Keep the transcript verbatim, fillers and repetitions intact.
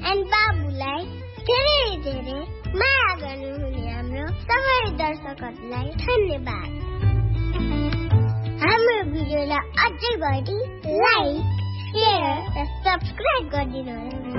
And बाबुलाई धेरै धेरै माया गर्नुहुने हाम्रो सबै दर्शकहरूलाई धन्यवाद। हाम्रो भिडियोलाई अझै बढी लाइक, सेयर र सब्स्क्राइब गरिदिनुहोस्।